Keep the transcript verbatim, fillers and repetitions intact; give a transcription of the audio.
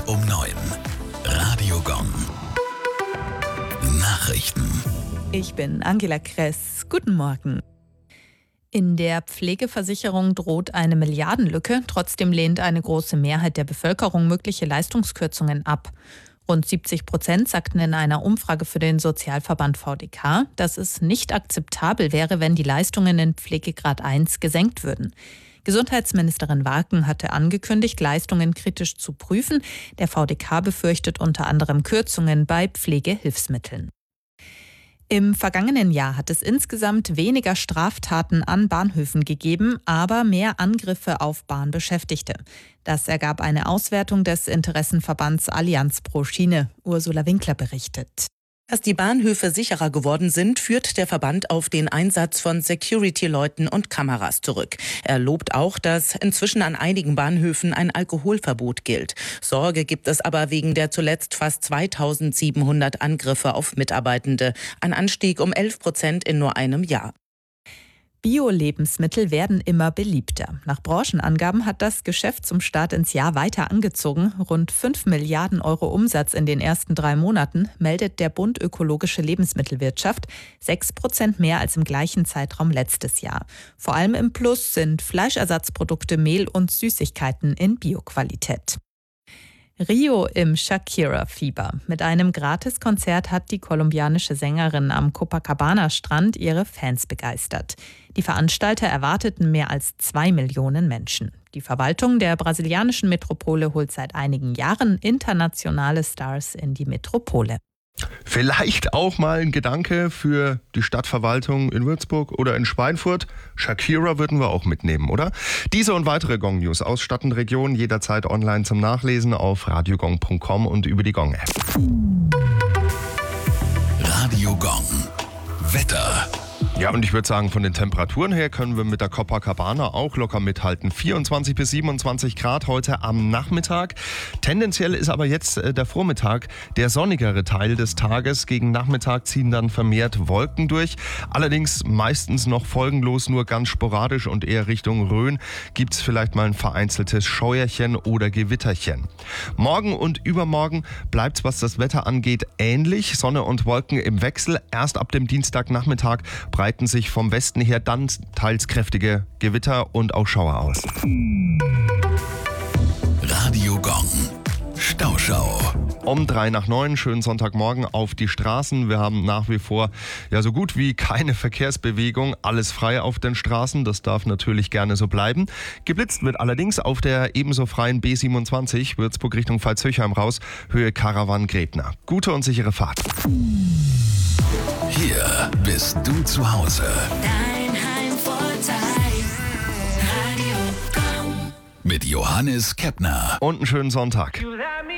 um neun. Radio Gong. Nachrichten. Ich bin Angela Kress. Guten Morgen. In der Pflegeversicherung droht eine Milliardenlücke. Trotzdem lehnt eine große Mehrheit der Bevölkerung mögliche Leistungskürzungen ab. Rund siebzig Prozent sagten in einer Umfrage für den Sozialverband V D K, dass es nicht akzeptabel wäre, wenn die Leistungen in Pflegegrad eins gesenkt würden. Gesundheitsministerin Warken hatte angekündigt, Leistungen kritisch zu prüfen. Der V D K befürchtet unter anderem Kürzungen bei Pflegehilfsmitteln. Im vergangenen Jahr hat es insgesamt weniger Straftaten an Bahnhöfen gegeben, aber mehr Angriffe auf Bahnbeschäftigte. Das ergab eine Auswertung des Interessenverbands Allianz pro Schiene. Ursula Winkler berichtet. Dass die Bahnhöfe sicherer geworden sind, führt der Verband auf den Einsatz von Security-Leuten und Kameras zurück. Er lobt auch, dass inzwischen an einigen Bahnhöfen ein Alkoholverbot gilt. Sorge gibt es aber wegen der zuletzt fast zweitausendsiebenhundert Angriffe auf Mitarbeitende. Ein Anstieg um elf Prozent in nur einem Jahr. Bio-Lebensmittel werden immer beliebter. Nach Branchenangaben hat das Geschäft zum Start ins Jahr weiter angezogen. Rund fünf Milliarden Euro Umsatz in den ersten drei Monaten meldet der Bund Ökologische Lebensmittelwirtschaft. Sechs Prozent mehr als im gleichen Zeitraum letztes Jahr. Vor allem im Plus sind Fleischersatzprodukte, Mehl und Süßigkeiten in Bioqualität. Rio im Shakira-Fieber. Mit einem Gratiskonzert hat die kolumbianische Sängerin am Copacabana-Strand ihre Fans begeistert. Die Veranstalter erwarteten mehr als zwei Millionen Menschen. Die Verwaltung der brasilianischen Metropole holt seit einigen Jahren internationale Stars in die Metropole. Vielleicht auch mal ein Gedanke für die Stadtverwaltung in Würzburg oder in Schweinfurt. Shakira würden wir auch mitnehmen, oder? Diese und weitere Gong-News aus Stadt und Region jederzeit online zum Nachlesen auf radiogong punkt com und über die Gong-App. Radio Gong. Wetter. Ja, und ich würde sagen, von den Temperaturen her können wir mit der Copacabana auch locker mithalten. vierundzwanzig bis siebenundzwanzig Grad heute am Nachmittag. Tendenziell ist aber jetzt äh, der Vormittag der sonnigere Teil des Tages. Gegen Nachmittag ziehen dann vermehrt Wolken durch. Allerdings meistens noch folgenlos, nur ganz sporadisch und eher Richtung Rhön gibt es vielleicht mal ein vereinzeltes Scheuerchen oder Gewitterchen. Morgen und übermorgen bleibt es, was das Wetter angeht, ähnlich. Sonne und Wolken im Wechsel. Erst ab dem Dienstagnachmittag breiten sich vom Westen her dann teils kräftige Gewitter und auch Schauer aus. Radio Gong. Stauschau. Um drei nach neun, schönen Sonntagmorgen auf die Straßen. Wir haben nach wie vor ja so gut wie keine Verkehrsbewegung. Alles frei auf den Straßen. Das darf natürlich gerne so bleiben. Geblitzt wird allerdings auf der ebenso freien B siebenundzwanzig Würzburg Richtung Pfalzhöchheim raus, Höhe Karawan-Gretna. Gute und sichere Fahrt. Hier bist du zu Hause. Dein Heimvorteil. Radio Gong. Mit Johannes Keppner. Und einen schönen Sonntag.